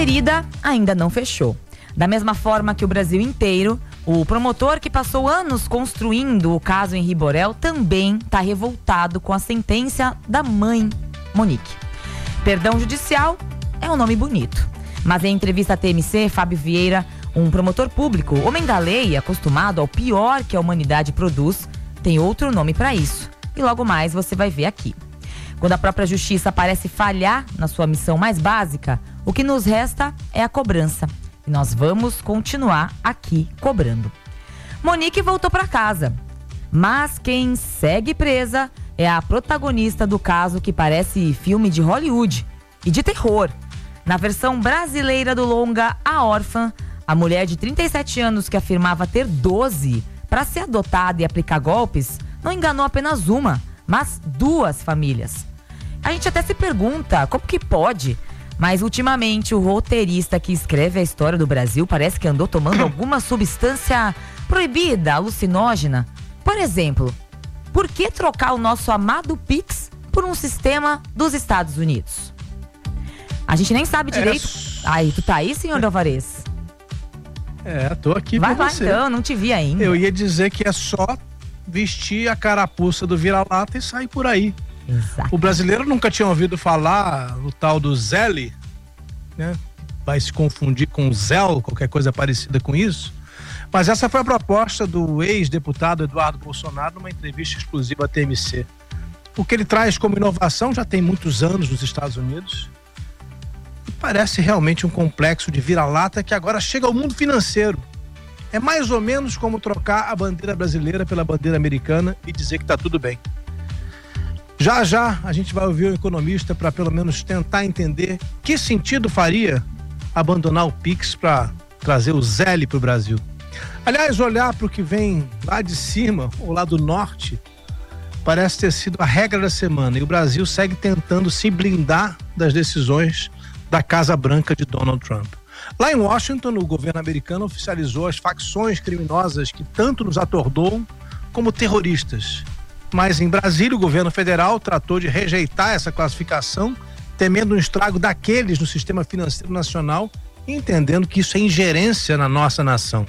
ferida ainda não fechou. Da mesma forma que o Brasil inteiro, o promotor que passou anos construindo o caso Henri Borel também está revoltado com a sentença da mãe, Monique. Perdão judicial é um nome bonito, mas em entrevista à TMC, Fábio Vieira, um promotor público, homem da lei, acostumado ao pior que a humanidade produz, tem outro nome para isso. E logo mais você vai ver aqui. Quando a própria justiça parece falhar na sua missão mais básica, o que nos resta é a cobrança. E nós vamos continuar aqui cobrando. Monique voltou para casa, mas quem segue presa é a protagonista do caso que parece filme de Hollywood e de terror. Na versão brasileira do longa A Órfã, a mulher de 37 anos que afirmava ter 12 para ser adotada e aplicar golpes, não enganou apenas uma, mas 2 famílias. A gente até se pergunta como que pode, mas ultimamente o roteirista que escreve a história do Brasil parece que andou tomando alguma substância proibida, alucinógena. Por exemplo, por que trocar o nosso amado Pix por um sistema dos Estados Unidos? A gente nem sabe direito. Aí, tu tá aí, senhor Alvarez? Tô aqui Vai pra lá você. então, não te vi ainda. Eu ia dizer que é só vestir a carapuça do vira-lata e sair por aí. Exato. O brasileiro nunca tinha ouvido falar no tal do Zelle, né? Vai se confundir com Zell, qualquer coisa parecida com isso. Mas essa foi a proposta do ex-deputado Eduardo Bolsonaro numa entrevista exclusiva à TMC. O que ele traz como inovação já tem muitos anos nos Estados Unidos. E parece realmente um complexo de vira-lata que agora chega ao mundo financeiro. É mais ou menos como trocar a bandeira brasileira pela bandeira americana e dizer que está tudo bem. Já já a gente vai ouvir o economista para pelo menos tentar entender que sentido faria abandonar o Pix para trazer o Zelle para o Brasil. Aliás, olhar para o que vem lá de cima, ou lá do norte, parece ter sido a regra da semana. E o Brasil segue tentando se blindar das decisões da Casa Branca de Donald Trump. Lá em Washington, o governo americano oficializou as facções criminosas que tanto nos atordoam como terroristas. Mas em Brasília, o governo federal tratou de rejeitar essa classificação, temendo um estrago daqueles no sistema financeiro nacional, entendendo que isso é ingerência na nossa nação.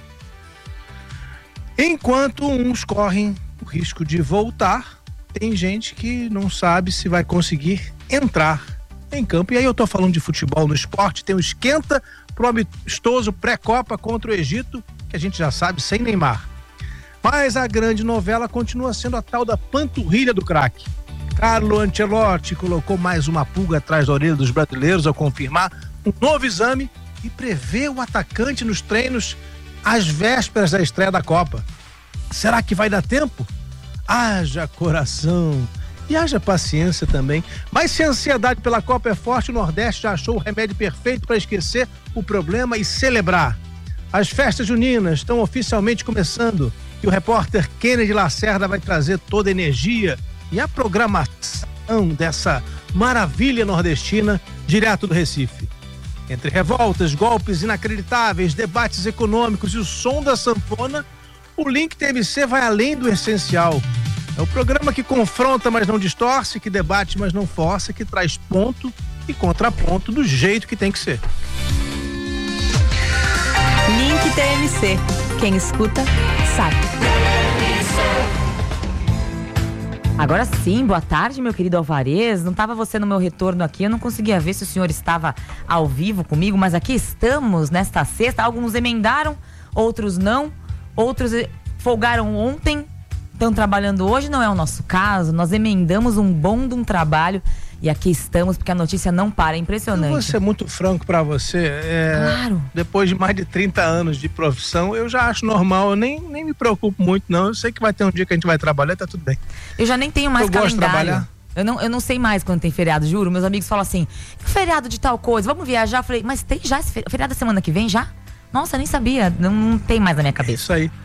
Enquanto uns correm o risco de voltar, tem gente que não sabe se vai conseguir entrar em campo. E aí eu tô falando de futebol no esporte, tem o esquenta pro amistoso pré-copa contra o Egito, que a gente já sabe, sem Neymar. Mas a grande novela continua sendo a tal da panturrilha do craque. Carlo Ancelotti colocou mais uma pulga atrás da orelha dos brasileiros ao confirmar um novo exame e prevê o atacante nos treinos às vésperas da estreia da Copa. Será que vai dar tempo? Haja coração e haja paciência também. Mas se a ansiedade pela Copa é forte, o Nordeste já achou o remédio perfeito para esquecer o problema e celebrar. As festas juninas estão oficialmente começando e o repórter Kennedy Lacerda vai trazer toda a energia e a programação dessa maravilha nordestina direto do Recife. Entre revoltas, golpes inacreditáveis, debates econômicos e o som da sanfona, o Link TMC vai além do essencial. É o programa que confronta, mas não distorce, que debate, mas não força, que traz ponto e contraponto do jeito que tem que ser. Link TMC. Quem escuta, sabe. Agora sim, boa tarde, meu querido Alvarez. Não estava você no meu retorno aqui, eu não conseguia ver se o senhor estava ao vivo comigo, mas aqui estamos nesta sexta. Alguns emendaram, outros não, outros folgaram ontem, estão trabalhando hoje. Não é o nosso caso, nós emendamos um bom de um trabalho e aqui estamos porque a notícia não para, é impressionante. Eu vou ser muito franco pra você, Claro. Depois de mais de 30 anos de profissão, eu já acho normal, eu nem me preocupo muito não, eu sei que vai ter um dia que a gente vai trabalhar, tá tudo bem. Eu já nem tenho mais Eu gosto de calendário. trabalhar. Eu não sei mais quando tem feriado, juro. Meus amigos falam assim, feriado de tal coisa, vamos viajar? Eu falei, mas tem já esse feriado da semana que vem já? Nossa, nem sabia, não tem mais na minha cabeça. Isso aí.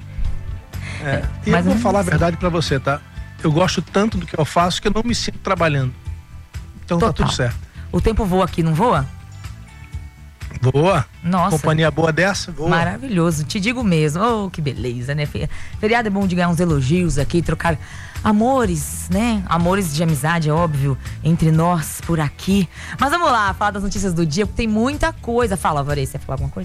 E eu vou falar a verdade pra você, tá? Eu gosto tanto do que eu faço que eu não me sinto trabalhando. Então Total. tá tudo certo. O tempo voa aqui, não voa? Boa. Nossa. Companhia boa dessa? Boa. Maravilhoso, te digo mesmo. Oh, que beleza, né? Feriado é bom de ganhar uns elogios aqui, trocar amores, né? Amores de amizade, é óbvio, entre nós por aqui. Mas vamos lá, falar das notícias do dia, porque tem muita coisa. Fala, Alvarez, você ia falar alguma coisa?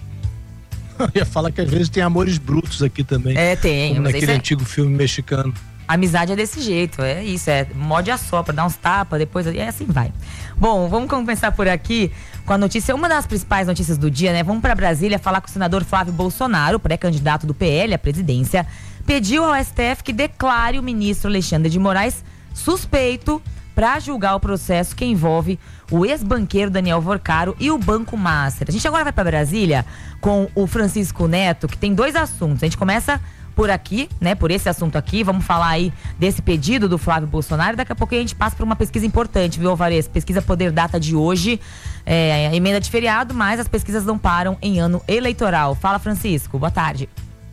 Eu ia falar que às vezes tem amores brutos aqui também. Tem. Como naquele antigo filme mexicano. Amizade é desse jeito, é isso, morde a sopra, dá uns tapas, depois assim vai. Bom, vamos começar por aqui com a notícia, uma das principais notícias do dia, né? Vamos para Brasília falar com o senador Flávio Bolsonaro, pré-candidato do PL à presidência, pediu ao STF que declare o ministro Alexandre de Moraes suspeito para julgar o processo que envolve o ex-banqueiro Daniel Vorcaro e o Banco Master. A gente agora vai para Brasília com o Francisco Neto, que tem dois assuntos. A gente começa por aqui, né, por esse assunto aqui, vamos falar aí desse pedido do Flávio Bolsonaro, daqui a pouco a gente passa por uma pesquisa importante, viu, Alvarez? Pesquisa Poder Data de hoje, emenda de feriado, mas as pesquisas não param em ano eleitoral. Fala, Francisco, boa tarde.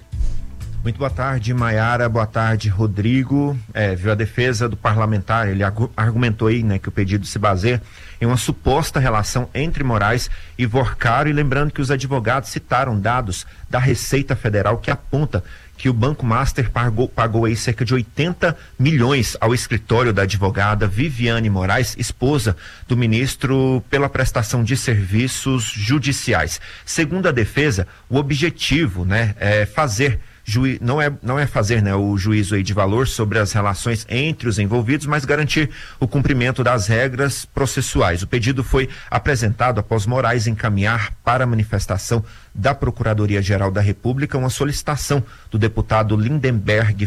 Muito boa tarde, Maiara, boa tarde, Rodrigo. Viu a defesa do parlamentar, ele argumentou aí, né, que o pedido se baseia em uma suposta relação entre Moraes e Vorcaro, e lembrando que os advogados citaram dados da Receita Federal que aponta que o Banco Master pagou aí cerca de 80 milhões ao escritório da advogada Viviane Moraes, esposa do ministro, pela prestação de serviços judiciais. Segundo a defesa, o objetivo, né, é fazer não é fazer, né, o juízo aí de valor sobre as relações entre os envolvidos, mas garantir o cumprimento das regras processuais. O pedido foi apresentado após Moraes encaminhar para a manifestação da Procuradoria-Geral da República uma solicitação do deputado Lindenberg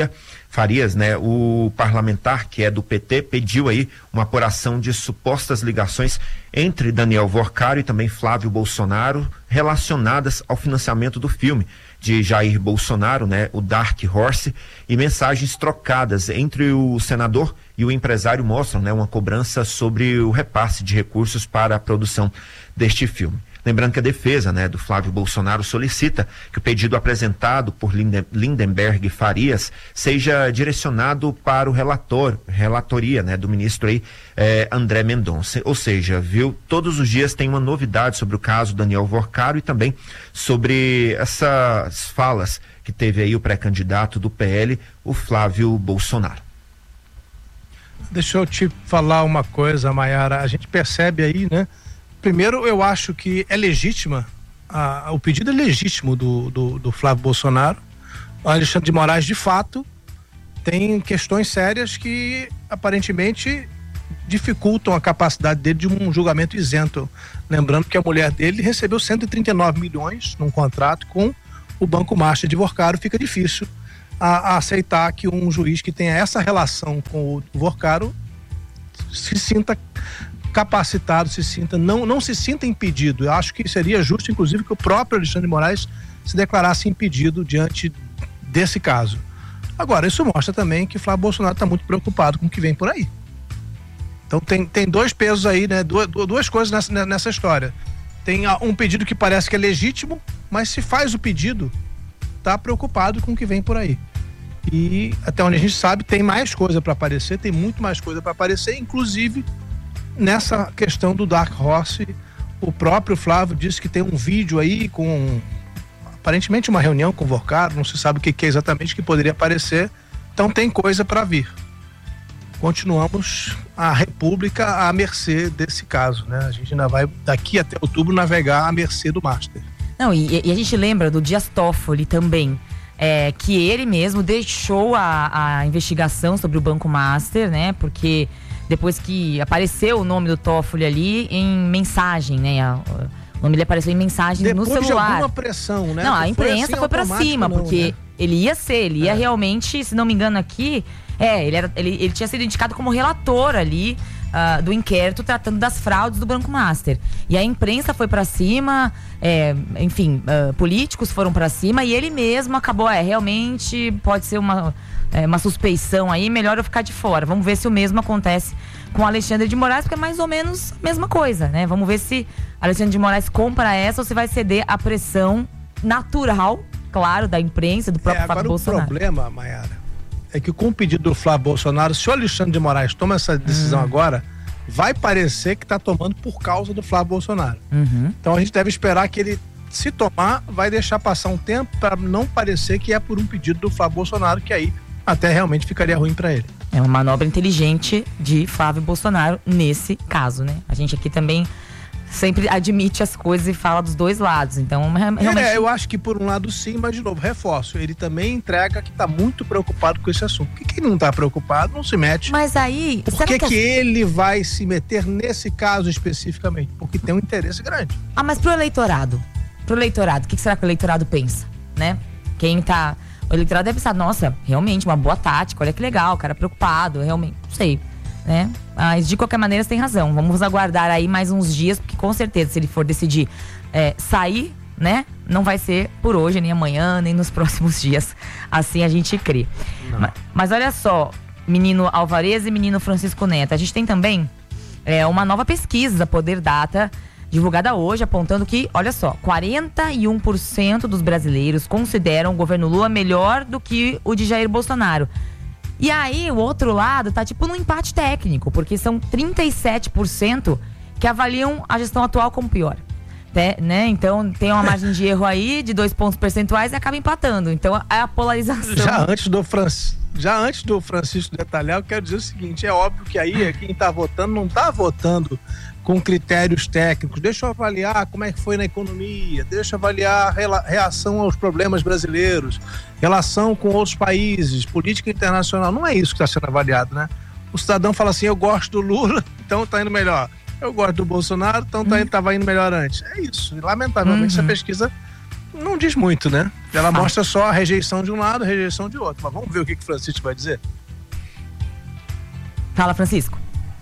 Farias, né, o parlamentar que é do PT, pediu aí uma apuração de supostas ligações entre Daniel Vorcaro e também Flávio Bolsonaro relacionadas ao financiamento do filme de Jair Bolsonaro, né, o Dark Horse, e mensagens trocadas entre o senador e o empresário mostram, né, uma cobrança sobre o repasse de recursos para a produção deste filme. Lembrando que a defesa, né, do Flávio Bolsonaro solicita que o pedido apresentado por Lindenberg Farias seja direcionado para o relatoria, né, do ministro aí, André Mendonça. Ou seja, viu, todos os dias tem uma novidade sobre o caso Daniel Vorcaro e também sobre essas falas que teve aí o pré-candidato do PL, o Flávio Bolsonaro. Deixa eu te falar uma coisa, Maiara, a gente percebe aí, né? Primeiro, eu acho que é legítima, o pedido é legítimo do Flávio Bolsonaro. O Alexandre de Moraes, de fato, tem questões sérias que aparentemente dificultam a capacidade dele de um julgamento isento. Lembrando que a mulher dele recebeu 139 milhões num contrato com o Banco Master de Vorcaro. Fica difícil a aceitar que um juiz que tenha essa relação com o Vorcaro se sinta capacitado, não se sinta impedido. Eu acho que seria justo, inclusive, que o próprio Alexandre de Moraes se declarasse impedido diante desse caso. Agora, isso mostra também que Flávio Bolsonaro está muito preocupado com o que vem por aí. Então tem dois pesos aí, né? Duas coisas nessa história. Tem um pedido que parece que é legítimo, mas se faz o pedido, está preocupado com o que vem por aí. E até onde a gente sabe, tem mais coisa para aparecer, tem muito mais coisa para aparecer, inclusive nessa questão do Dark Horse. O próprio Flávio disse que tem um vídeo aí com aparentemente uma reunião com o Vorcaro, não se sabe o que é exatamente que poderia aparecer. Então tem coisa para vir. Continuamos a República à mercê desse caso, né? A gente ainda vai daqui até outubro navegar à mercê do Master. Não, e a gente lembra do Dias Toffoli também, que ele mesmo deixou a investigação sobre o Banco Master, né? Porque depois que apareceu o nome do Toffoli ali em mensagem, né? O nome dele apareceu em mensagem depois no celular. Depois de alguma pressão, né? Não, a imprensa foi pra cima, porque né? ele ia realmente, se não me engano aqui, ele tinha sido indicado como relator ali do inquérito tratando das fraudes do Banco Master. E a imprensa foi pra cima, políticos foram pra cima e ele mesmo acabou, realmente pode ser uma suspeição aí, melhor eu ficar de fora. Vamos ver se o mesmo acontece com Alexandre de Moraes, porque é mais ou menos a mesma coisa, né? Vamos ver se Alexandre de Moraes compra essa ou se vai ceder à pressão natural, claro, da imprensa, do próprio Flávio Bolsonaro. O problema, Maiara, é que com o pedido do Flávio Bolsonaro, se o Alexandre de Moraes toma essa decisão agora, vai parecer que está tomando por causa do Flávio Bolsonaro. Então a gente deve esperar que ele, se tomar, vai deixar passar um tempo para não parecer que é por um pedido do Flávio Bolsonaro, que aí até realmente ficaria ruim para ele. É uma manobra inteligente de Flávio Bolsonaro nesse caso, né? A gente aqui também sempre admite as coisas e fala dos dois lados, então realmente... eu acho que por um lado sim, mas de novo, reforço, ele também entrega que está muito preocupado com esse assunto. Por que ele não está preocupado, não se mete? Mas aí... Por que ele vai se meter nesse caso especificamente? Porque tem um interesse grande. Mas pro eleitorado, o que será que o eleitorado pensa, né? O eleitorado deve pensar, nossa, realmente uma boa tática, olha que legal, o cara preocupado, realmente, não sei, né? Mas de qualquer maneira você tem razão, vamos aguardar aí mais uns dias, porque com certeza se ele for decidir sair, né, não vai ser por hoje, nem amanhã, nem nos próximos dias, assim a gente crê. Mas olha só, menino Alvarez e menino Francisco Neto, a gente tem também uma nova pesquisa, Poder Data, divulgada hoje, apontando que, olha só, 41% dos brasileiros consideram o governo Lula melhor do que o de Jair Bolsonaro. E aí, o outro lado tá tipo num empate técnico, porque são 37% que avaliam a gestão atual como pior. Né? Então, tem uma margem de erro aí de 2 pontos percentuais e acaba empatando. Então, é a polarização. Já antes do Francisco detalhar, eu quero dizer o seguinte, é óbvio que aí quem tá votando não tá votando com critérios técnicos. Deixa eu avaliar como é que foi na economia, deixa eu avaliar a reação aos problemas brasileiros, relação com outros países, política internacional. Não é isso que está sendo avaliado, né? O cidadão fala assim, eu gosto do Lula, então tá indo melhor. Eu gosto do Bolsonaro, então tava indo melhor antes. É isso. E, lamentavelmente, essa pesquisa não diz muito, né? Ela mostra só a rejeição de um lado, a rejeição de outro. Mas vamos ver o que o Francisco vai dizer. Fala, Francisco.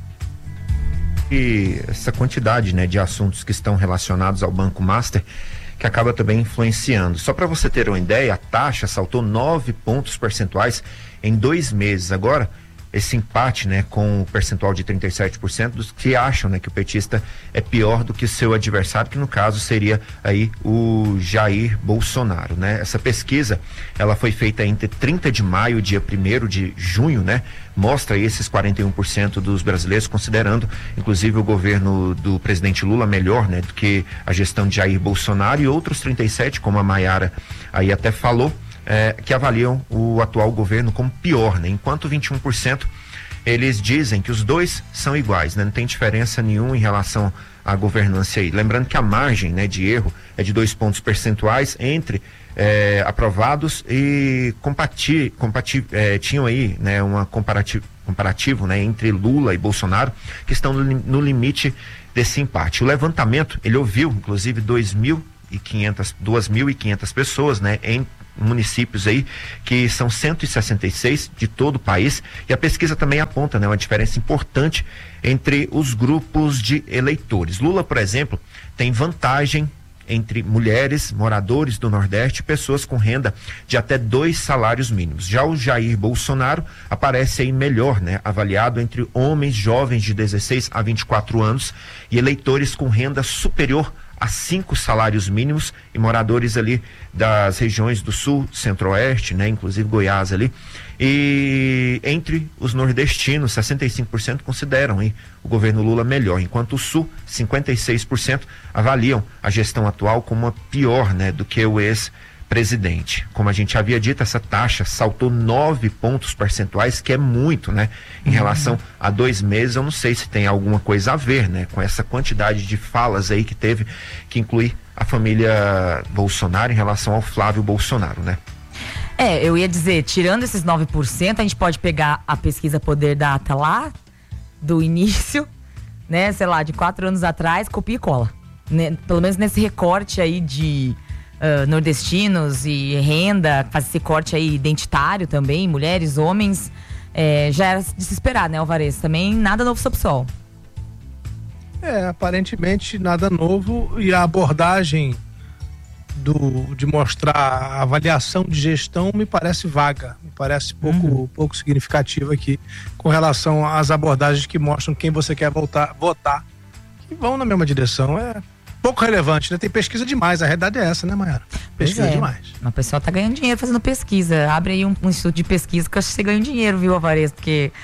E essa quantidade, né, de assuntos que estão relacionados ao Banco Master, que acaba também influenciando. Só para você ter uma ideia, a taxa saltou 9 pontos percentuais em 2 meses. Agora, esse empate, né, com o percentual de 37% dos que acham, né, que o petista é pior do que o seu adversário, que no caso seria aí o Jair Bolsonaro, né? Essa pesquisa, ela foi feita entre 30 de maio e dia 1º de junho, né? Mostra aí esses 41% dos brasileiros considerando, inclusive, o governo do presidente Lula melhor, né, do que a gestão de Jair Bolsonaro, e outros 37%, como a Maiara aí até falou, que avaliam o atual governo como pior, né? Enquanto 21% eles dizem que os dois são iguais, né? Não tem diferença nenhuma em relação à governança aí. Lembrando que a margem, né, de erro é de 2 pontos percentuais entre aprovados e tinham aí, né, uma comparativo, né, entre Lula e Bolsonaro, que estão no limite desse empate. O levantamento, ele ouviu, inclusive, 2.500 pessoas, né, em municípios aí, que são 166 de todo o país, e a pesquisa também aponta, né, uma diferença importante entre os grupos de eleitores. Lula, por exemplo, tem vantagem entre mulheres, moradores do Nordeste, pessoas com renda de até 2 salários mínimos. Já o Jair Bolsonaro aparece aí melhor, né, avaliado entre homens jovens de 16 a 24 anos e eleitores com renda superior a 5 salários mínimos e moradores ali das regiões do Sul, Centro-Oeste, né, inclusive Goiás ali. E entre os nordestinos, 65% consideram aí o governo Lula melhor, enquanto o Sul, 56% avaliam a gestão atual como a pior, né, do que o ex-presidente. Como a gente havia dito, essa taxa saltou 9 pontos percentuais, que é muito, né? Em relação a 2 meses, eu não sei se tem alguma coisa a ver, né, com essa quantidade de falas aí que teve que incluir a família Bolsonaro em relação ao Flávio Bolsonaro, né? Eu ia dizer, tirando esses 9%, a gente pode pegar a pesquisa Poder Data lá do início, né, sei lá, de 4 anos atrás, copia e cola, né? Pelo menos nesse recorte aí de nordestinos e renda, faz esse corte aí identitário também, mulheres, homens, já era de se esperar, né, Alvarez? Também nada novo sob o sol. Aparentemente nada novo, e a abordagem de mostrar a avaliação de gestão me parece vaga, me parece pouco significativa aqui, com relação às abordagens que mostram quem você quer votar, que vão na mesma direção. É pouco relevante, né? Tem pesquisa demais, a realidade é essa, né, Maiara? Pesquisa demais. O pessoal tá ganhando dinheiro fazendo pesquisa. Abre aí um instituto de pesquisa que eu acho que você ganha dinheiro, viu, Alvarez? Porque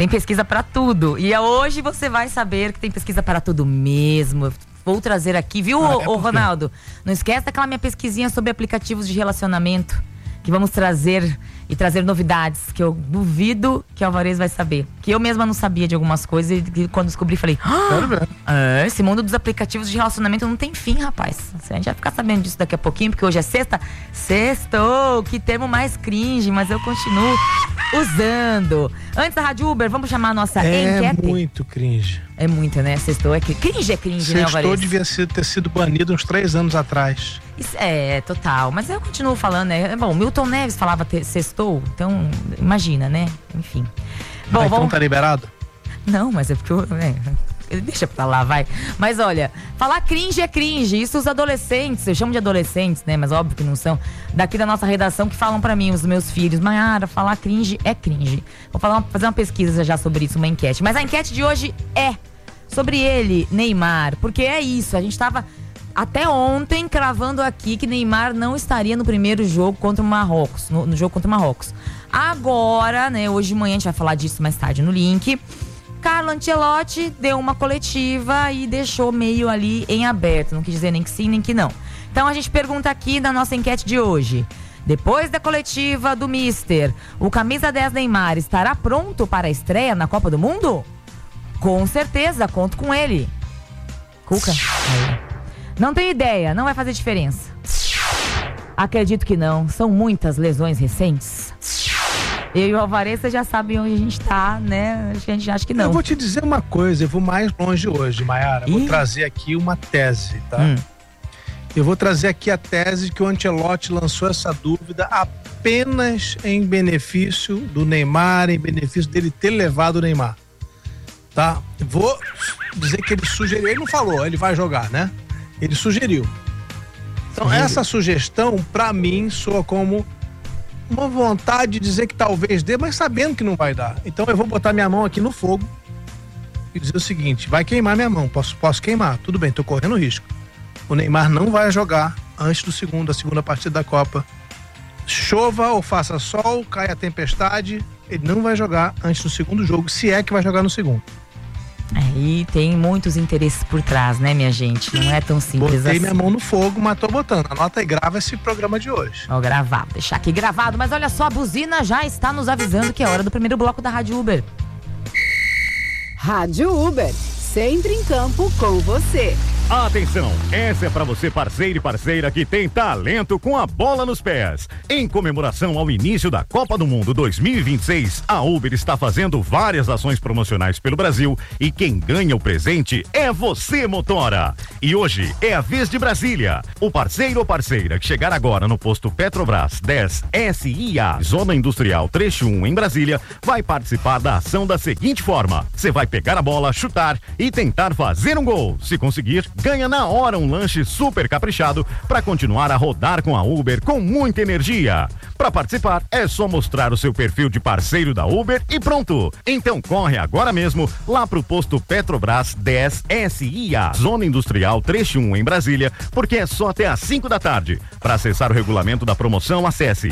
Tem pesquisa para tudo. E hoje você vai saber que tem pesquisa para tudo mesmo. Vou trazer aqui, viu, ô Ronaldo? Não esquece daquela minha pesquisinha sobre aplicativos de relacionamento, que vamos trazer e trazer novidades, que eu duvido que o Alvarez vai saber. Que eu mesma não sabia de algumas coisas e quando descobri falei, esse mundo dos aplicativos de relacionamento não tem fim, rapaz. A gente vai ficar sabendo disso daqui a pouquinho, porque hoje é sexta. Sextou, que termo mais cringe, mas eu continuo usando. Antes da Rádio Uber, vamos chamar a nossa enquete? É muito cringe. É muito, né? Sextou é cringe. Cringe é cringe, né, Alvarez? Sextou devia ter sido banido uns 3 anos atrás. Isso é, total. Mas eu continuo falando, né? Bom, Milton Neves falava sextou, então imagina, né? Enfim. Bom, então tá liberado? Não, mas é porque deixa pra lá, vai. Mas olha, falar cringe é cringe. Isso os adolescentes, eu chamo de adolescentes, né? Mas óbvio que não são. Daqui da nossa redação que falam pra mim, os meus filhos, Maiara, falar cringe é cringe. Vou fazer uma pesquisa já sobre isso, uma enquete. Mas a enquete de hoje é sobre ele, Neymar. Porque é isso, a gente tava até ontem cravando aqui que Neymar não estaria no primeiro jogo contra o Marrocos, no jogo contra o Marrocos. Agora, né, hoje de manhã, a gente vai falar disso mais tarde no link, Carlo Ancelotti deu uma coletiva e deixou meio ali em aberto, não quis dizer nem que sim, nem que não. Então a gente pergunta aqui na nossa enquete de hoje: depois da coletiva do Mister, o camisa 10 Neymar estará pronto para a estreia na Copa do Mundo? Com certeza, conto com ele. Cuca? Não tenho ideia, não vai fazer diferença. Acredito que não, são muitas lesões recentes. Eu e o Alvarez, você já sabe onde a gente tá, né? A gente acha que não. Eu vou te dizer uma coisa, eu vou mais longe hoje, Maiara. Vou trazer aqui uma tese, tá? Eu vou trazer aqui a tese que o Ancelotti lançou essa dúvida apenas em benefício do Neymar, em benefício dele ter levado o Neymar. Tá? Vou dizer que ele sugeriu, ele não falou, ele vai jogar, né? Ele sugeriu. Então essa sugestão, pra mim, soa como uma vontade de dizer que talvez dê, mas sabendo que não vai dar. Então eu vou botar minha mão aqui no fogo e dizer o seguinte: vai queimar minha mão, posso queimar, tudo bem, tô correndo risco. O Neymar não vai jogar antes da segunda partida da Copa. Chova ou faça sol, caia a tempestade, ele não vai jogar antes do segundo jogo, se é que vai jogar no segundo. E tem muitos interesses por trás, né, minha gente? Não é tão simples assim. Botei minha mão no fogo, mas tô botando. Anota e grava esse programa de hoje. Ó, gravar, deixar aqui gravado. Mas olha só, a buzina já está nos avisando que é hora do primeiro bloco da Rádio Uber. Rádio Uber, sempre em campo com você. Atenção, essa é para você, parceiro e parceira que tem talento com a bola nos pés. Em comemoração ao início da Copa do Mundo 2026, a Uber está fazendo várias ações promocionais pelo Brasil e quem ganha o presente é você, motora. E hoje é a vez de Brasília. O parceiro ou parceira que chegar agora no posto Petrobras 10 SIA, Zona Industrial Trecho 1 em Brasília, vai participar da ação da seguinte forma: você vai pegar a bola, chutar e tentar fazer um gol. Se conseguir, ganha na hora um lanche super caprichado para continuar a rodar com a Uber com muita energia. Para participar, é só mostrar o seu perfil de parceiro da Uber e pronto. Então corre agora mesmo lá pro posto Petrobras 10 SIA, Zona Industrial Trecho 1 em Brasília, porque é só até às 5 da tarde. Para acessar o regulamento da promoção, acesse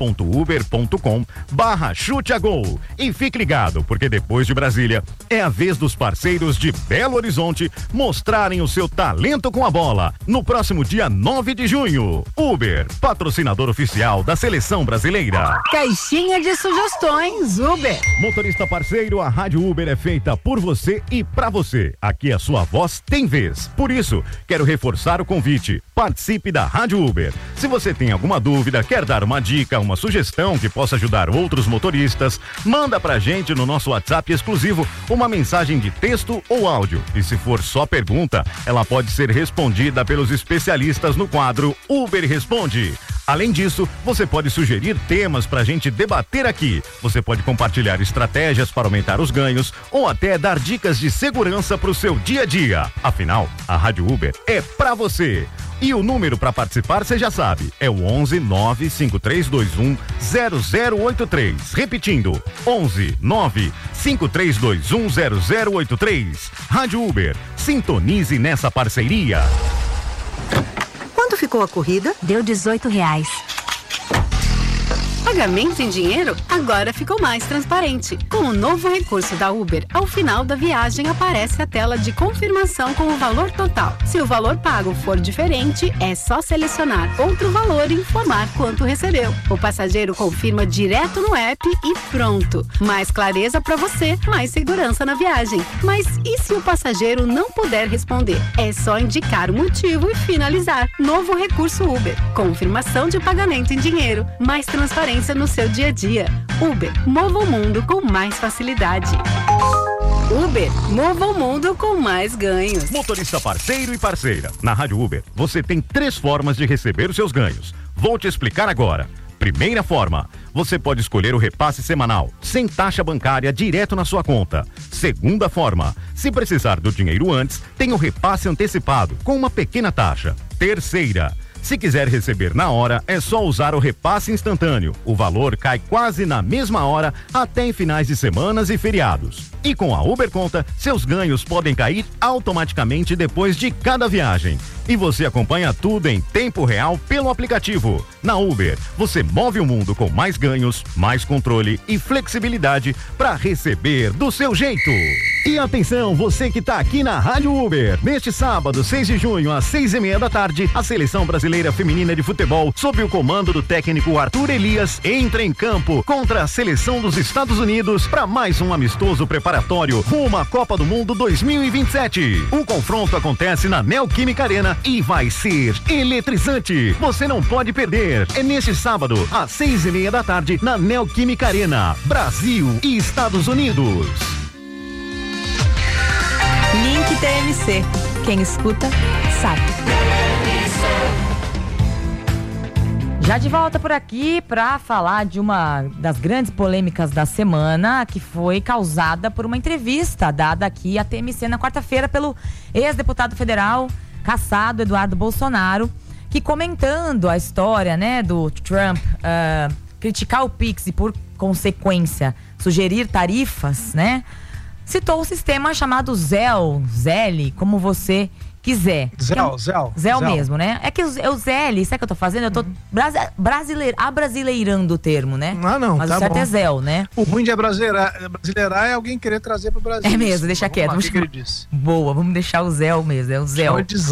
p.uber.com/chute-a-gol. E fique ligado, porque depois de Brasília, é a vez dos parceiros de Belo Horizonte mostrarem o seu talento com a bola no próximo dia 9 de junho. Uber, patrocinador oficial da Seleção Brasileira. Caixinha de sugestões, Uber. Motorista parceiro, a Rádio Uber é feita por você e pra você. Aqui a sua voz tem vez. Por isso, quero reforçar o convite. Participe da Rádio Uber. Se você tem alguma dúvida, quer dar uma dica, uma sugestão que possa ajudar outros motoristas, manda pra gente no nosso WhatsApp exclusivo uma mensagem de texto ou áudio. E se for só pergunta, ela pode ser respondida pelos especialistas no quadro Uber Responde. Além disso, você pode sugerir temas pra gente debater aqui. Você pode compartilhar estratégias para aumentar os ganhos ou até dar dicas de segurança pro seu dia a dia. Afinal, a Rádio Uber é pra você. E o número para participar, você já sabe, é o 11 95321 0083. Repetindo, 11 95321 0083. Rádio Uber, sintonize nessa parceria. Quanto ficou a corrida? Deu R$18. Pagamento em dinheiro agora ficou mais transparente. Com o novo recurso da Uber, ao final da viagem aparece a tela de confirmação com o valor total. Se o valor pago for diferente, é só selecionar outro valor e informar quanto recebeu. O passageiro confirma direto no app e pronto. Mais clareza para você, mais segurança na viagem. Mas e se o passageiro não puder responder? É só indicar o motivo e finalizar. Novo recurso Uber. Confirmação de pagamento em dinheiro. Mais transparência no seu dia a dia. Uber, mova o mundo com mais facilidade. Uber, mova o mundo com mais ganhos. Motorista parceiro e parceira. Na Rádio Uber, você tem 3 formas de receber os seus ganhos. Vou te explicar agora. Primeira forma, você pode escolher o repasse semanal, sem taxa bancária, direto na sua conta. Segunda forma, se precisar do dinheiro antes, tem o repasse antecipado, com uma pequena taxa. Terceira, se quiser receber na hora, é só usar o repasse instantâneo. O valor cai quase na mesma hora, até em finais de semanas e feriados. E com a Uber Conta, seus ganhos podem cair automaticamente depois de cada viagem. E você acompanha tudo em tempo real pelo aplicativo. Na Uber, você move o mundo com mais ganhos, mais controle e flexibilidade para receber do seu jeito. E atenção, você que está aqui na Rádio Uber. Neste sábado, 6 de junho, às 6:30 da tarde, a Seleção Brasileira Feminina de Futebol, sob o comando do técnico Arthur Elias, entra em campo contra a Seleção dos Estados Unidos para mais um amistoso preparatório rumo à Copa do Mundo 2027. O confronto acontece na Neoquímica Arena e vai ser eletrizante. Você não pode perder. É neste sábado, às 6:30 da tarde, na Neoquímica Arena, Brasil e Estados Unidos. Link TMC. Quem escuta, sabe. Já de volta por aqui para falar de uma das grandes polêmicas da semana, que foi causada por uma entrevista dada aqui à TMC na quarta-feira pelo ex-deputado federal cassado Eduardo Bolsonaro, que comentando a história, né, do Trump criticar o Pix e, por consequência, sugerir tarifas, né, citou o sistema chamado Zelle, como você quiser. Zelle mesmo, né? É que o Zelle, sabe o que eu tô fazendo? Eu tô abrasileirando o termo, né? Não, mas tá o certo bom. é Zelle, né? O ruim de brasileirar é alguém querer trazer pro Brasil. É mesmo, deixa quieto. Vamos lá, o que ele disse? Boa, vamos deixar o Zelle mesmo, é o Zelle. Chama de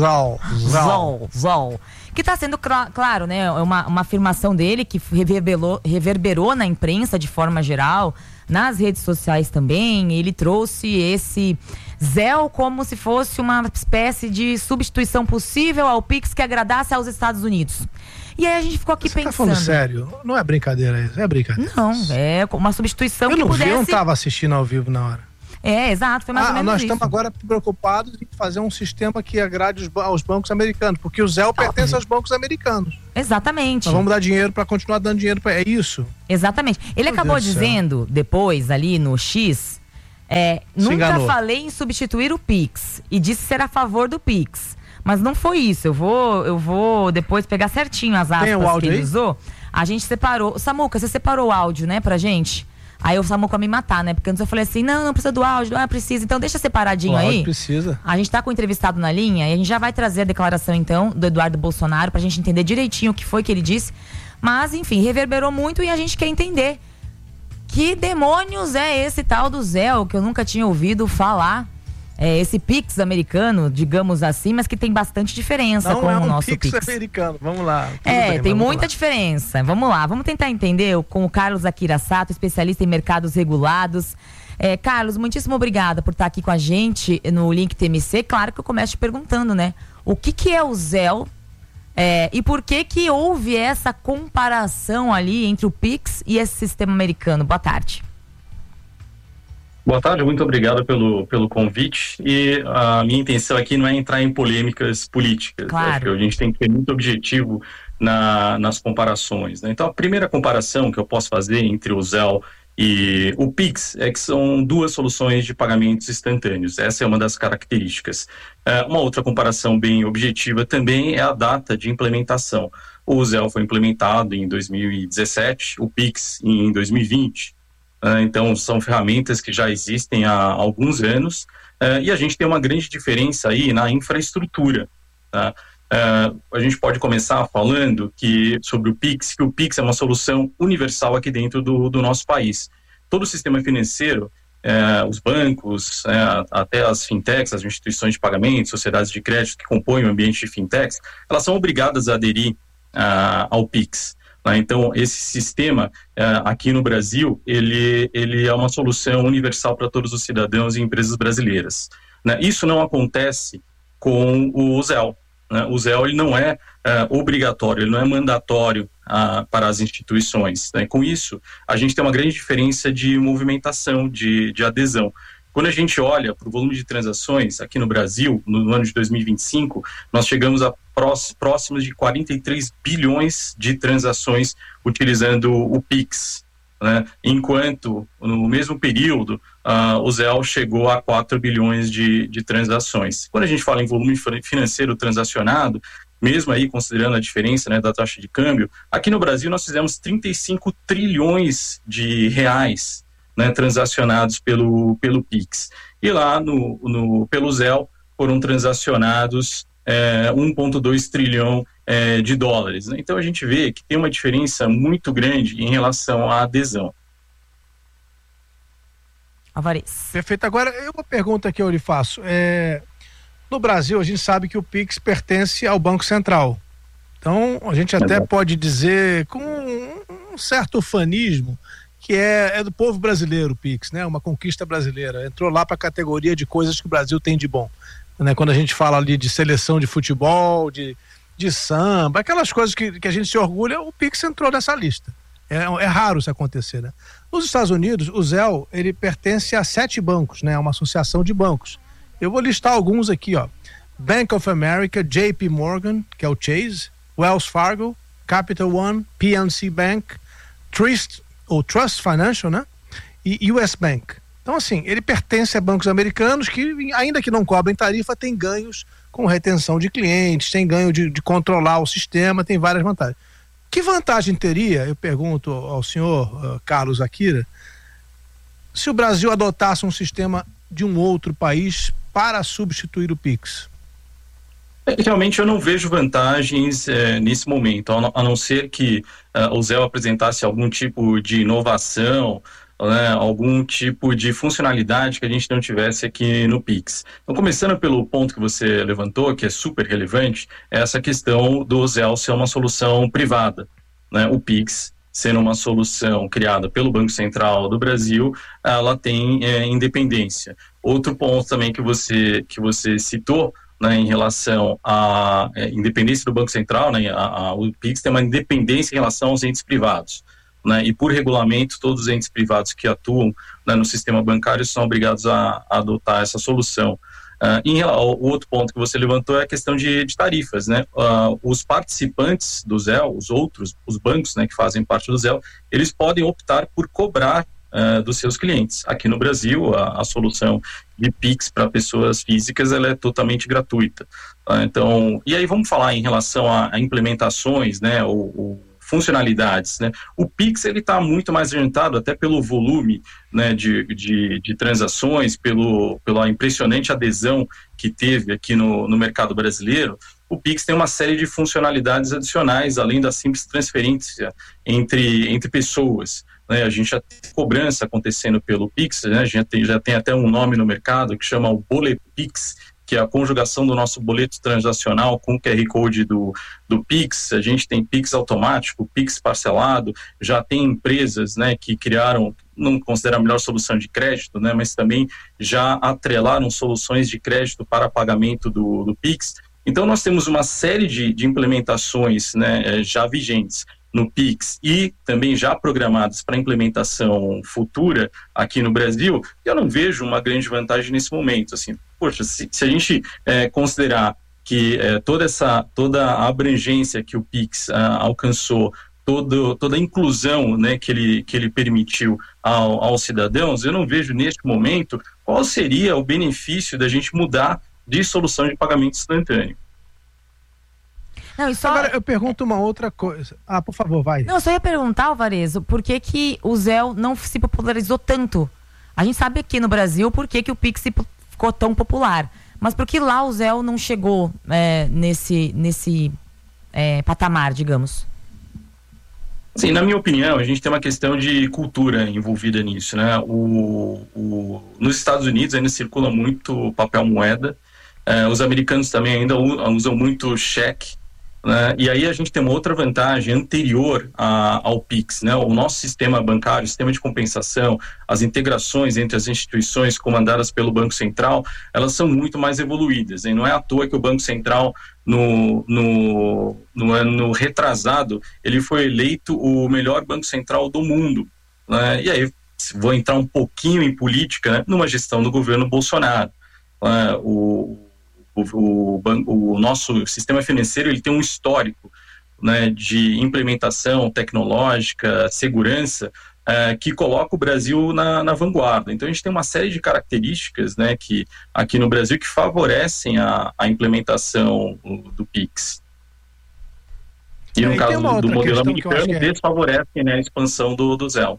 Zelle. Que tá sendo claro, né? É uma afirmação dele que reverberou na imprensa de forma geral, nas redes sociais também. Ele trouxe esse Zelle como se fosse uma espécie de substituição possível ao Pix que agradasse aos Estados Unidos. E aí a gente ficou aqui pensando... Você tá falando sério? Não é brincadeira isso, é brincadeira. Não, é uma substituição que pudesse... Eu não tava assistindo ao vivo na hora. É, exato, foi mais ou menos nós isso. estamos agora preocupados em fazer um sistema que agrade aos bancos americanos, porque o Zelle pertence aos bancos americanos. Exatamente. Nós vamos dar dinheiro para continuar dando dinheiro para... É isso? Exatamente. Ele acabou dizendo, depois, ali no X, nunca falei em substituir o Pix, e disse ser a favor do Pix. Mas não foi isso. Eu vou depois pegar certinho as aspas que ele usou. A gente separou. Samuca, você separou o áudio, né, pra gente? Aí o Samuca me matar, né? Porque antes eu falei assim, não precisa do áudio, não precisa. Então deixa separadinho aí. Precisa. A gente tá com o entrevistado na linha e a gente já vai trazer a declaração, então, do Eduardo Bolsonaro pra gente entender direitinho o que foi que ele disse. Mas, enfim, reverberou muito e a gente quer entender que demônios é esse tal do Zelle, que eu nunca tinha ouvido falar. Esse Pix americano, digamos assim, mas que tem bastante diferença com o nosso Pix. Pix americano, vamos lá. Tem muita diferença. Vamos lá, vamos tentar entender com o Carlos Akira Sato, especialista em mercados regulados. Carlos, muitíssimo obrigada por estar aqui com a gente no Link TMC. Claro que eu começo te perguntando, né? O que é o Zelle e por que houve essa comparação ali entre o Pix e esse sistema americano? Boa tarde. Boa tarde, muito obrigado pelo convite, e a minha intenção aqui não é entrar em polêmicas políticas. Claro. Acho que a gente tem que ser muito objetivo nas comparações, né? Então, a primeira comparação que eu posso fazer entre o Zelle e o Pix é que são duas soluções de pagamentos instantâneos. Essa é uma das características. Uma outra comparação bem objetiva também é a data de implementação. O Zelle foi implementado em 2017, o Pix em 2020. Então, são ferramentas que já existem há alguns anos, e a gente tem uma grande diferença aí na infraestrutura, tá? a gente pode começar falando sobre o Pix, que o Pix é uma solução universal aqui dentro do nosso país. Todo o sistema financeiro, os bancos, até as fintechs, as instituições de pagamento, sociedades de crédito que compõem o ambiente de fintechs, elas são obrigadas a aderir ao Pix. Então, esse sistema aqui no Brasil, ele é uma solução universal para todos os cidadãos e empresas brasileiras. Isso não acontece com o Zelle. O Zelle ele não é obrigatório, ele não é mandatório para as instituições. Com isso, a gente tem uma grande diferença de movimentação, de adesão. Quando a gente olha para o volume de transações aqui no Brasil, no ano de 2025, nós chegamos a próximos de 43 bilhões de transações utilizando o Pix, enquanto no mesmo período o Zelle chegou a 4 bilhões de transações. Quando a gente fala em volume financeiro transacionado, mesmo aí considerando a diferença da taxa de câmbio, aqui no Brasil nós fizemos 35 trilhões de reais transacionados pelo Pix. E lá pelo Zelle foram transacionados 1,2 trilhão de dólares. Então a gente vê que tem uma diferença muito grande em relação à adesão. Alvarez. Perfeito. Agora, uma pergunta que eu lhe faço. No Brasil, a gente sabe que o Pix pertence ao Banco Central. Então, a gente até pode dizer, com um certo ufanismo, que é do povo brasileiro o Pix, uma conquista brasileira. Entrou lá para a categoria de coisas que o Brasil tem de bom. Quando a gente fala ali de seleção de futebol, de samba, aquelas coisas que a gente se orgulha, o Pix entrou nessa lista. É raro isso acontecer, Nos Estados Unidos, o Zelle, ele pertence a 7 bancos, uma associação de bancos. Eu vou listar alguns aqui, Bank of America, JP Morgan, que é o Chase, Wells Fargo, Capital One, PNC Bank, Trust Financial, e US Bank. Então, assim, ele pertence a bancos americanos que, ainda que não cobrem tarifa, tem ganhos com retenção de clientes, tem ganho de controlar o sistema, tem várias vantagens. Que vantagem teria, eu pergunto ao senhor Carlos Akira, se o Brasil adotasse um sistema de um outro país para substituir o Pix? Realmente eu não vejo vantagens nesse momento, a não ser que o Zelle apresentasse algum tipo de inovação, algum tipo de funcionalidade que a gente não tivesse aqui no Pix. Então, começando pelo ponto que você levantou, que é super relevante, é essa questão do Zelle ser uma solução privada. O Pix, sendo uma solução criada pelo Banco Central do Brasil, ela tem independência. Outro ponto também que você citou, em relação à independência do Banco Central, o Pix tem uma independência em relação aos entes privados. E por regulamento, todos os entes privados que atuam no sistema bancário são obrigados a adotar essa solução. O outro ponto que você levantou é a questão de tarifas. Os participantes do Zelle, os bancos que fazem parte do Zelle, eles podem optar por cobrar dos seus clientes. Aqui no Brasil, a solução de Pix para pessoas físicas ela é totalmente gratuita. Então, e aí vamos falar em relação a implementações, ou funcionalidades, O Pix ele está muito mais orientado até pelo volume, de transações, pela impressionante adesão que teve aqui no mercado brasileiro. O Pix tem uma série de funcionalidades adicionais, além da simples transferência entre pessoas. A gente já tem cobrança acontecendo pelo Pix, a gente já tem até um nome no mercado que chama o Bolet Pix, que é a conjugação do nosso boleto transacional com o QR Code do Pix. A gente tem Pix automático, Pix parcelado, já tem empresas que criaram, não considero a melhor solução de crédito, mas também já atrelaram soluções de crédito para pagamento do Pix. Então nós temos uma série de implementações já vigentes no Pix e também já programadas para implementação futura aqui no Brasil. Eu não vejo uma grande vantagem nesse momento. Assim, poxa, se a gente considerar que toda a abrangência que o Pix alcançou, toda a inclusão que ele permitiu aos cidadãos, eu não vejo neste momento qual seria o benefício da gente mudar de solução de pagamento instantâneo. Não, e só... Agora eu pergunto uma outra coisa. Por favor, vai. Não, eu só ia perguntar, Alvarez, por que o Zelle não se popularizou tanto? A gente sabe aqui no Brasil por que o Pix ficou tão popular. Mas por que lá o Zelle não chegou nesse patamar, digamos? Sim, na minha opinião, a gente tem uma questão de cultura envolvida nisso, né? Nos Estados Unidos ainda circula muito papel moeda, os americanos também ainda usam muito cheque, né? E aí a gente tem uma outra vantagem anterior ao Pix, né? O nosso sistema bancário, o sistema de compensação, as integrações entre as instituições comandadas pelo Banco Central, elas são muito mais evoluídas, hein? Não é à toa que o Banco Central no ano retrasado, ele foi eleito o melhor banco central do mundo, né? E aí, vou entrar um pouquinho em política, né? Numa gestão do governo Bolsonaro, né? O nosso sistema financeiro, ele tem um histórico, né, de implementação tecnológica, segurança, que coloca o Brasil na vanguarda. Então a gente tem uma série de características, né, que aqui no Brasil que favorecem a implementação do Pix. E no caso do modelo americano, desfavorecem, né, a expansão do Zelle.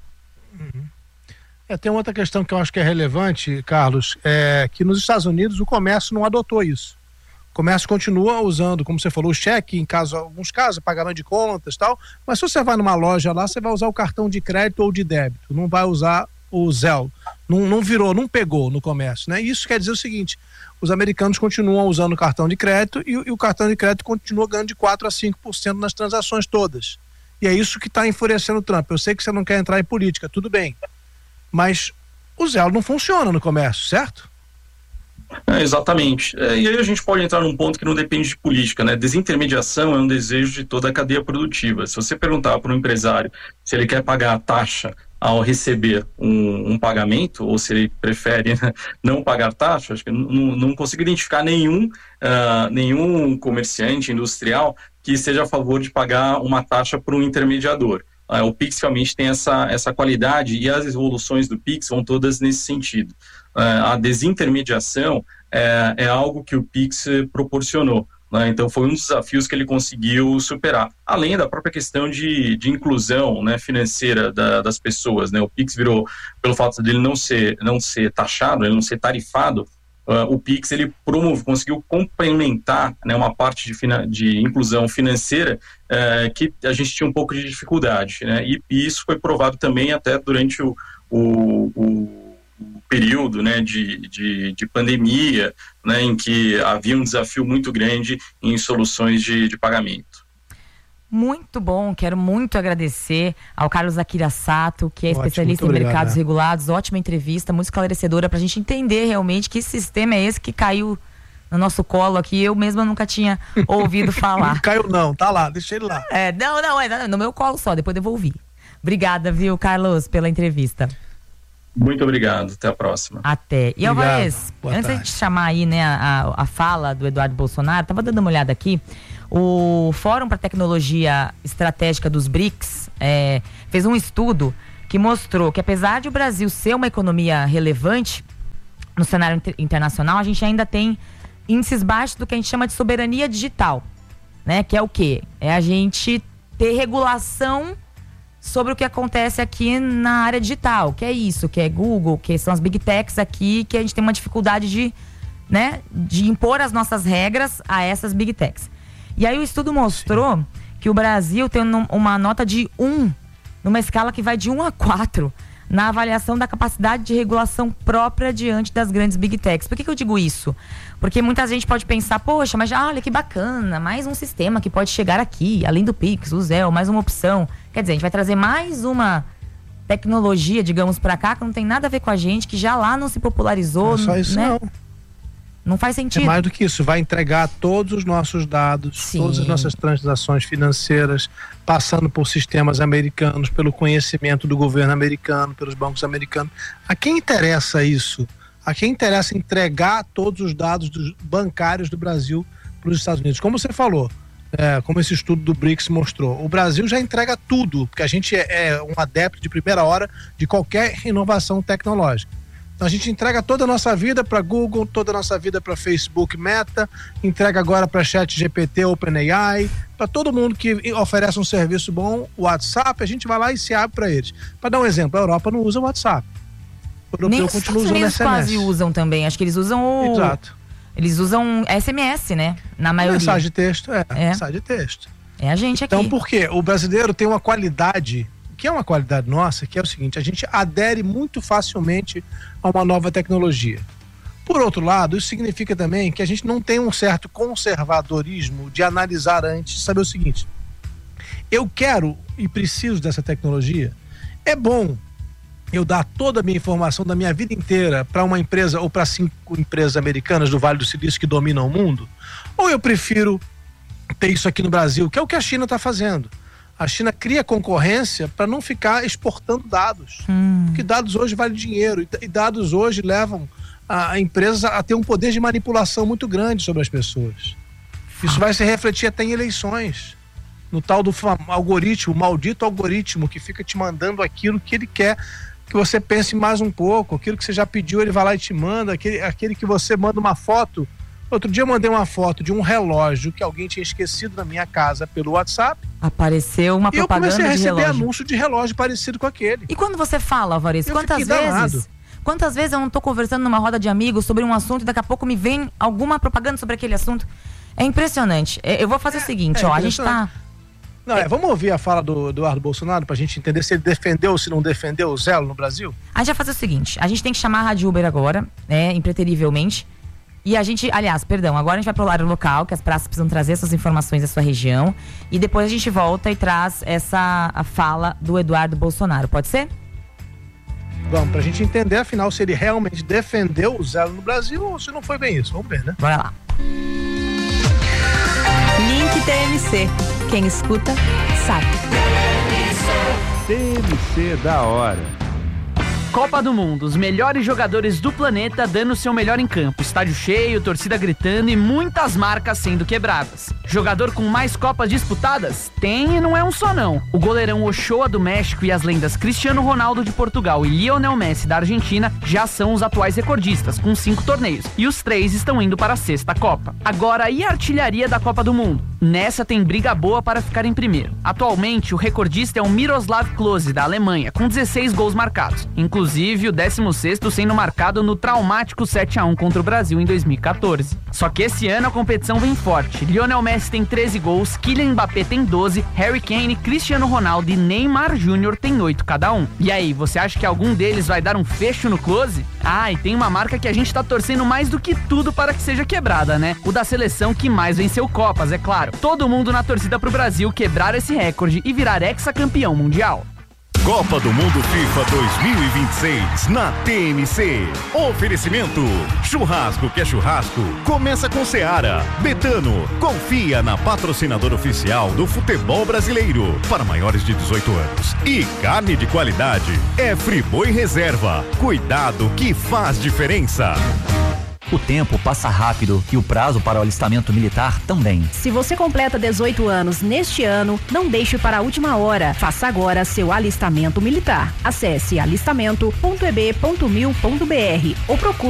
Tem uma outra questão que eu acho que é relevante, Carlos, que nos Estados Unidos o comércio não adotou isso. O comércio continua usando, como você falou, o cheque, em alguns casos, pagamento de contas e tal, mas se você vai numa loja lá, você vai usar o cartão de crédito ou de débito, não vai usar o Zelle. Não pegou no comércio, né? Isso quer dizer o seguinte: os americanos continuam usando o cartão de crédito e o cartão de crédito continua ganhando de 4% a 5% nas transações todas. E é isso que está enfurecendo o Trump. Eu sei que você não quer entrar em política, tudo bem, mas o Zelle não funciona no comércio, certo? Exatamente. E aí a gente pode entrar num ponto que não depende de política, né? Desintermediação é um desejo de toda a cadeia produtiva. Se você perguntar para um empresário se ele quer pagar a taxa ao receber um pagamento, ou se ele prefere, né, não pagar taxa, acho que não consigo identificar nenhum comerciante industrial que esteja a favor de pagar uma taxa para um intermediador. O Pix realmente tem essa qualidade, e as evoluções do Pix vão todas nesse sentido. A desintermediação é algo que o Pix proporcionou, né? Então foi um dos desafios que ele conseguiu superar, além da própria questão de inclusão, né, financeira das pessoas, né? O Pix virou, pelo fato dele não ser taxado, ele não ser tarifado, o Pix ele conseguiu complementar, né, uma parte de inclusão financeira que a gente tinha um pouco de dificuldade, né? E isso foi provado também até durante o período, né, de pandemia, né, em que havia um desafio muito grande em soluções de pagamento. Muito bom, quero muito agradecer ao Carlos Akira Sato, que é especialista em mercados regulados. Ótima entrevista, muito esclarecedora para a gente entender realmente que sistema é esse que caiu no nosso colo aqui. Eu mesma nunca tinha ouvido falar. Não caiu não, tá lá, deixa ele lá. Não, no meu colo só, depois devolvi. Obrigada, viu, Carlos, pela entrevista. Muito obrigado, até a próxima. Até. E Alvarez, antes de chamar aí, né, a fala do Eduardo Bolsonaro, tava dando uma olhada aqui. O Fórum para Tecnologia Estratégica dos BRICS fez um estudo que mostrou que, apesar de o Brasil ser uma economia relevante no cenário internacional, a gente ainda tem índices baixos do que a gente chama de soberania digital, né? Que é o quê? É a gente ter regulação sobre o que acontece aqui na área digital, que é isso, que é Google, que são as Big Techs aqui, que a gente tem uma dificuldade de impor as nossas regras a essas Big Techs. E aí o estudo mostrou que o Brasil tem uma nota de 1, numa escala que vai de 1 a 4, na avaliação da capacidade de regulação própria diante das grandes Big Techs. Por que eu digo isso? Porque muita gente pode pensar, poxa, mas olha que bacana, mais um sistema que pode chegar aqui, além do Pix, o Zelle, mais uma opção. Quer dizer, a gente vai trazer mais uma tecnologia, digamos, para cá, que não tem nada a ver com a gente, que já lá não se popularizou. Não é só isso, né? Não faz sentido. É mais do que isso, vai entregar todos os nossos dados, sim, todas as nossas transações financeiras, passando por sistemas americanos, pelo conhecimento do governo americano, pelos bancos americanos. A quem interessa isso? A quem interessa entregar todos os dados bancários do Brasil para os Estados Unidos? Como você falou, como esse estudo do BRICS mostrou, o Brasil já entrega tudo, porque a gente é um adepto de primeira hora de qualquer inovação tecnológica. Então a gente entrega toda a nossa vida para Google, toda a nossa vida para Facebook, Meta, entrega agora para ChatGPT, OpenAI, para todo mundo que oferece um serviço bom, o WhatsApp, a gente vai lá e se abre para eles. Para dar um exemplo, a Europa não usa o WhatsApp. O europeu continua usando SMS. Quase usam também, acho que eles usam o... Exato. Eles usam SMS, né? Na maioria. Mensagem de texto, mensagem de texto. É a gente aqui. Então, por quê? O brasileiro tem uma qualidade, que é uma qualidade nossa, que é o seguinte: a gente adere muito facilmente a uma nova tecnologia. Por outro lado, isso significa também que a gente não tem um certo conservadorismo de analisar antes, saber o seguinte: eu quero e preciso dessa tecnologia, é bom eu dar toda a minha informação da minha vida inteira para uma empresa ou para 5 empresas americanas do Vale do Silício que dominam o mundo? Ou eu prefiro ter isso aqui no Brasil, que é o que a China está fazendo? A China cria concorrência para não ficar exportando dados. Porque dados hoje valem dinheiro e dados hoje levam a empresa a ter um poder de manipulação muito grande sobre as pessoas. Isso vai se refletir até em eleições. No tal do algoritmo, o maldito algoritmo que fica te mandando aquilo que ele quer que você pense mais um pouco, aquilo que você já pediu, ele vai lá e te manda, aquele que você manda uma foto. Outro dia eu mandei uma foto de um relógio que alguém tinha esquecido na minha casa pelo WhatsApp. Apareceu uma propaganda de relógio. E eu comecei a receber anúncio de relógio parecido com aquele. E quando você fala, Alvarez, quantas vezes eu não tô conversando numa roda de amigos sobre um assunto e daqui a pouco me vem alguma propaganda sobre aquele assunto? É impressionante. Eu vou fazer o seguinte, a gente tá... Vamos ouvir a fala do Eduardo Bolsonaro pra gente entender se ele defendeu ou se não defendeu o Zelo no Brasil? A gente vai fazer o seguinte: a gente tem que chamar a Rádio Uber agora, impreterivelmente. E a gente, agora a gente vai pro horário local, que as praças precisam trazer essas informações da sua região. E depois a gente volta e traz a fala do Eduardo Bolsonaro. Pode ser? Vamos, pra gente entender, afinal, se ele realmente defendeu o Zelo no Brasil ou se não foi bem isso. Vamos ver, né? Bora lá. Link TMC. Quem escuta, sabe. TMC da hora. Copa do Mundo, os melhores jogadores do planeta dando o seu melhor em campo, estádio cheio, torcida gritando e muitas marcas sendo quebradas. Jogador com mais Copas disputadas? Tem e não é um só não. O goleirão Ochoa do México e as lendas Cristiano Ronaldo de Portugal e Lionel Messi da Argentina já são os atuais recordistas, com 5 torneios, e os 3 estão indo para a 6ª Copa. Agora, e a artilharia da Copa do Mundo? Nessa tem briga boa para ficar em primeiro. Atualmente, o recordista é o Miroslav Klose, da Alemanha, com 16 gols marcados, inclusive o 16º sendo marcado no traumático 7-1 contra o Brasil em 2014. Só que esse ano a competição vem forte. Lionel Messi tem 13 gols, Kylian Mbappé tem 12, Harry Kane, Cristiano Ronaldo e Neymar Júnior tem 8 cada um. E aí, você acha que algum deles vai dar um fecho no Klose? E tem uma marca que a gente tá torcendo mais do que tudo para que seja quebrada, né? O da seleção que mais venceu Copas, é claro. Todo mundo na torcida pro Brasil quebrar esse recorde e virar hexacampeão mundial. Copa do Mundo FIFA 2026 na TMC. Oferecimento: churrasco que é churrasco, começa com Seara. Betano, confia na patrocinadora oficial do futebol brasileiro para maiores de 18 anos. E carne de qualidade é Friboi Reserva. Cuidado que faz diferença. O tempo passa rápido e o prazo para o alistamento militar também. Se você completa 18 anos neste ano, não deixe para a última hora. Faça agora seu alistamento militar. Acesse alistamento.eb.mil.br ou procure